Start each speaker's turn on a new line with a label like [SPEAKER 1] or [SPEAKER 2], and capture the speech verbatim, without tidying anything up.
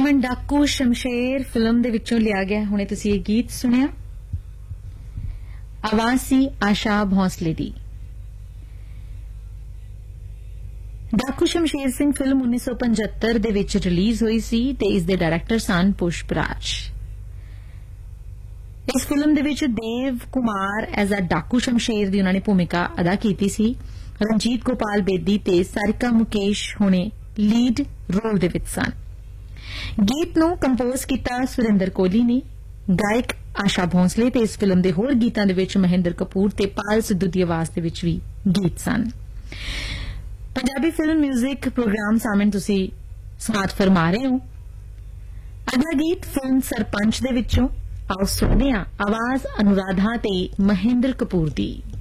[SPEAKER 1] ਹੁਣ ਡਾਕੂ ਸ਼ਮਸ਼ੇਰ ਫਿਲਮ ਦੇ ਵਿੱਚੋਂ ਲਿਆ ਗਿਆ। ਹੁਣੇ ਤੁਸੀਂ ਇਹ ਗੀਤ ਸੁਣਿਆ, ਆਵਾਜ਼ ਸੀ ਆਸ਼ਾ ਭੋਂਸਲੇ ਦੀ। ਡਾਕੂ ਸ਼ਮਸ਼ੇਰ ਸਿੰਘ ਫਿਲਮ ਉੱਨੀ ਸੌ ਪਝੱਤਰ ਦੇ ਵਿੱਚ ਰਿਲੀਜ਼ ਹੋਈ ਸੀ ਤੇ ਇਸ ਦੇ ਡਾਇਰੈਕਟਰ ਸਨ ਪੁਸ਼ਪ ਰਾਜ। ਇਸ ਫਿਲਮ ਦੇ ਵਿੱਚ ਦੇਵ ਕੁਮਾਰ ਐਜ਼ ਅ ਡਾਕੂ ਸ਼ਮਸ਼ੇਰ ਦੀ ਉਹਨਾਂ ਨੇ ਭੂਮਿਕਾ ਅਦਾ ਕੀਤੀ ਸੀ। ਰਣਜੀਤ ਗੋਪਾਲ ਬੇਦੀ ਤੇ ਸਾਰਿਕਾ ਮੁਕੇਸ਼ ਹੁਣੇ ਲੀਡ ਰੋਲ ਦੇ ਵਿੱਚ ਸਨ। ਗੀਤ ਨੂੰ ਕੰਪੋਜ਼ ਕੀਤਾ ਸੁਰਿੰਦਰ ਕੋਹਲੀ ਨੇ, ਗਾਇਕ ਆਸ਼ਾ ਭੋਂਸਲੇ ਤੇ ਇਸ ਫਿਲਮ ਦੇ ਹੋਰ ਗੀਤਾਂ ਦੇ ਵਿੱਚ ਮਹਿੰਦਰ ਕਪੂਰ ਤੇ ਪਾਲ ਸਿੱਧੂ ਦੀ ਆਵਾਜ਼ ਦੇ ਵਿੱਚ ਵੀ ਗੀਤ ਸਨ। ਪੰਜਾਬੀ ਫਿਲਮ ਮਿਊਜ਼ਿਕ ਪ੍ਰੋਗਰਾਮ ਸਾਹਮਣੇ ਤੁਸੀਂ ਸਮਾਤ ਫਰਮਾ ਰਹੇ ਹੋ। ਅਗਲਾ ਗੀਤ ਫਿਲਮ ਸਰਪੰਚ ਦੇ ਵਿੱਚੋਂ, ਆਓ ਸੁਣਦੇ ਹਾਂ ਆਵਾਜ਼ ਅਨੁਰਾਧਾ ਤੇ ਮਹਿੰਦਰ ਕਪੂਰ ਦੀ।